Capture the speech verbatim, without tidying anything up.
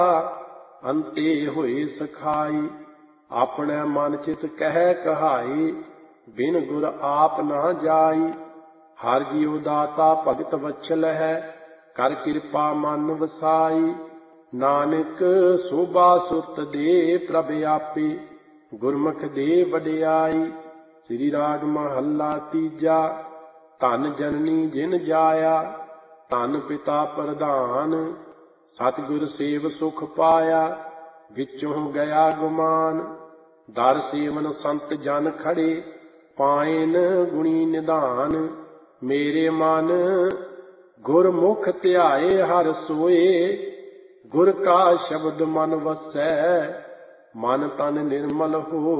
ਅੰਤੇ ਹੋਏ ਸਖਾਈ। ਆਪਣੇ ਮਨ ਚਿਤ ਕਹਿ ਕਹਾਈ, ਬਿਨ ਗੁਰ ਆਪ ਨਾ ਜਾਈ। ਹਰਿ ਜੀਉ ਦਾਤਾ ਭਗਤ ਵਛਲ ਹੈ, ਕਰ ਕਿਰਪਾ ਮਨ ਵਸਾਈ। ਨਾਨਕ ਸੋਭਾ ਸੁਰਤ ਦੇ ਪ੍ਰਭ ਆਪੇ, ਗੁਰਮੁਖ ਦੇ ਵਡਿਆਈ। ਸ੍ਰੀ ਰਾਗ ਮਹੱਲਾ ਤੀਜਾ। ਧਨ ਜਨਨੀ ਜਿਨ ਜਾਇਆ, ਧਨ ਪਿਤਾ ਪ੍ਰਧਾਨ। ਸਤਿਗੁਰ ਸੇਵ ਸੁਖ ਪਾਇਆ, ਵਿੱਚੋਂ ਗਿਆ ਗੁਮਾਨ। ਦਰ ਸੇਵਨ ਸੰਤ ਜਨ ਖੜੇ, ਪਾਇਨ ਗੁਣੀ ਨਿਧਾਨ। ਮੇਰੇ ਮਨ ਗੁਰਮੁਖ ਧਿਆਏ ਹਰਿ ਸੋਏ, ਗੁਰ ਕਾ ਸ਼ਬਦ ਮਨ ਵਸੈ। ਮਨ ਤਨ ਨਿਰਮਲ ਹੋ